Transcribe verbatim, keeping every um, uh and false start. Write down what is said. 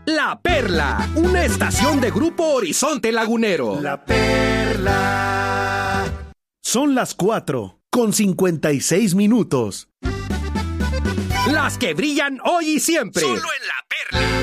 La Perla, una estación de Grupo Horizonte Lagunero. La Perla. Son las cuatro con cincuenta y seis minutos. Las que brillan hoy y siempre. Solo en La Perla.